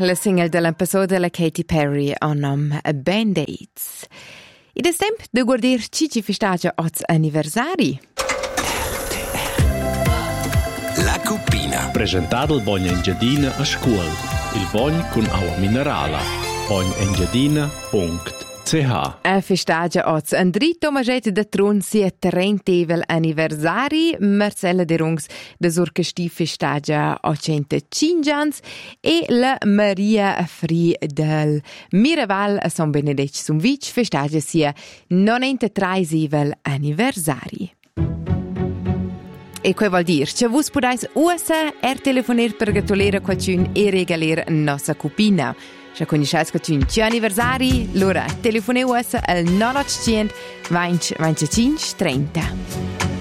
la single dell'episodio della Katy Perry a nom Band-Aids. Ed è tempo di guardare ci festeggia oggi anniversari. La Cupina. Presentato il Bogna Engiadina a scuola. Il Bogna con acqua minerale. bognengiadina.ch Festeggia oggi Andri Tomaset da Tron sia 30 anniversari. Marcella de Rungs da Surcasti festeggia 105 anni e la Maria Fri del Miraval a San Benedetto Sumvic festeggia sia 93 anniversari. E quel vuol dire che voi potete usa telefonare per gratulare qualcuno e regalare nostra cupina. Se conoscete qualcuno che anniversari, allora telefonate al 900 20 25 30.